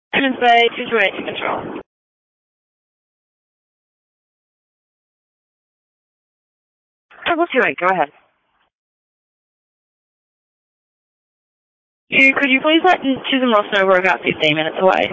Say 228 to control. Triple 28, go ahead. Could you please let Susan Wilson know we're about 15 minutes away?